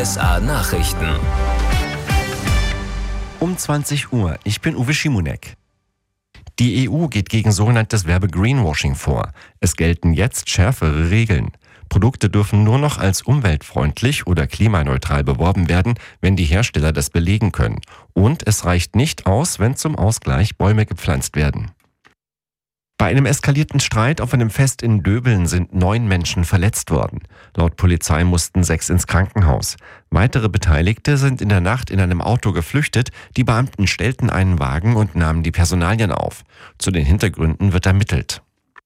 RSA Nachrichten. Um 20 Uhr. Ich bin Uwe Schimonek. Die EU geht gegen sogenanntes Werbe-Greenwashing vor. Es gelten jetzt schärfere Regeln. Produkte dürfen nur noch als umweltfreundlich oder klimaneutral beworben werden, wenn die Hersteller das belegen können. Und es reicht nicht aus, wenn zum Ausgleich Bäume gepflanzt werden. Bei einem eskalierten Streit auf einem Fest in Döbeln sind 9 Menschen verletzt worden. Laut Polizei mussten 6 ins Krankenhaus. Weitere Beteiligte sind in der Nacht in einem Auto geflüchtet. Die Beamten stellten einen Wagen und nahmen die Personalien auf. Zu den Hintergründen wird ermittelt.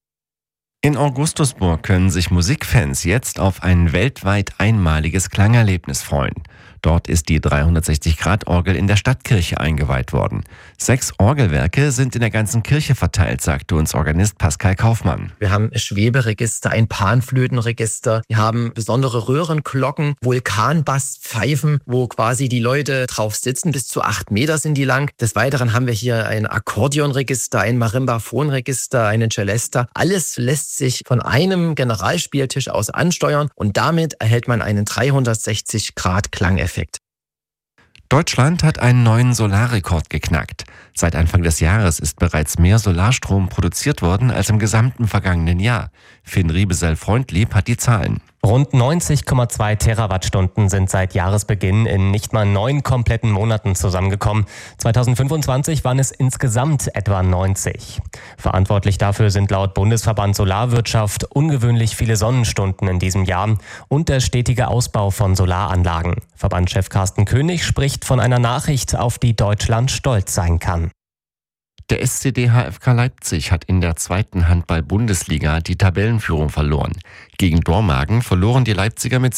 In Augustusburg können sich Musikfans jetzt auf ein weltweit einmaliges Klangerlebnis freuen. Dort ist die 360-Grad-Orgel in der Stadtkirche eingeweiht worden. 6 Orgelwerke sind in der ganzen Kirche verteilt, sagte uns Organist Pascal Kaufmann. Wir haben Schweberegister, ein Panflötenregister, wir haben besondere Röhrenglocken, Vulkanbasspfeifen, wo quasi die Leute drauf sitzen, bis zu 8 Meter sind die lang. Des Weiteren haben wir hier ein Akkordeonregister, ein Marimbaphonregister, einen Celesta. Alles lässt sich von einem Generalspieltisch aus ansteuern und damit erhält man einen 360-Grad-Klangeffekt. Deutschland hat einen neuen Solarrekord geknackt. Seit Anfang des Jahres ist bereits mehr Solarstrom produziert worden als im gesamten vergangenen Jahr. Finn Riebesell-Freundlieb hat die Zahlen. Rund 90,2 Terawattstunden sind seit Jahresbeginn in nicht mal 9 kompletten Monaten zusammengekommen. 2025 waren es insgesamt etwa 90. Verantwortlich dafür sind laut Bundesverband Solarwirtschaft ungewöhnlich viele Sonnenstunden in diesem Jahr und der stetige Ausbau von Solaranlagen. Verbandschef Carsten König spricht von einer Nachricht, auf die Deutschland stolz sein kann. Der SCD HFK Leipzig hat in der 2. Handball-Bundesliga die Tabellenführung verloren. Gegen Dormagen verloren die Leipziger mit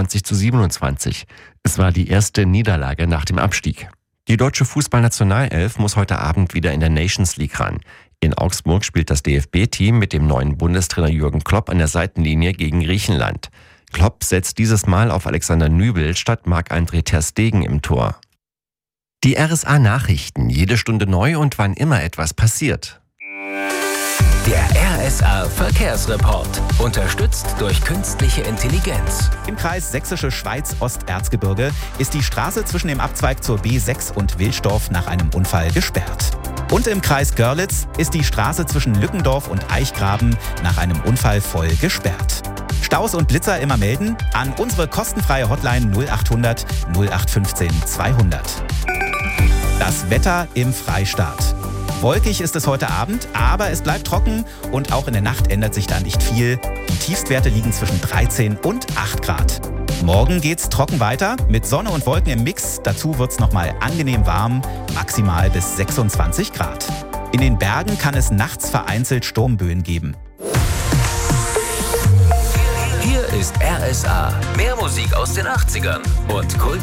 26:27. Es war die erste Niederlage nach dem Abstieg. Die deutsche Fußballnationalelf muss heute Abend wieder in der Nations League ran. In Augsburg spielt das DFB-Team mit dem neuen Bundestrainer Jürgen Klopp an der Seitenlinie gegen Griechenland. Klopp setzt dieses Mal auf Alexander Nübel statt Marc-André ter Stegen im Tor. Die RSA Nachrichten, jede Stunde neu und wann immer etwas passiert. Der RSA Verkehrsreport, unterstützt durch künstliche Intelligenz. Im Kreis Sächsische Schweiz-Osterzgebirge ist die Straße zwischen dem Abzweig zur B6 und Wilsdorf nach einem Unfall gesperrt. Und im Kreis Görlitz ist die Straße zwischen Lückendorf und Eichgraben nach einem Unfall voll gesperrt. Staus und Blitzer immer melden an unsere kostenfreie Hotline 0800 0815 200. Das Wetter im Freistaat. Wolkig ist es heute Abend, aber es bleibt trocken und auch in der Nacht ändert sich da nicht viel. Die Tiefstwerte liegen zwischen 13 und 8 Grad. Morgen geht's trocken weiter mit Sonne und Wolken im Mix. Dazu wird's nochmal angenehm warm, maximal bis 26 Grad. In den Bergen kann es nachts vereinzelt Sturmböen geben. Hier ist RSA. Mehr Musik aus den 80ern und Kult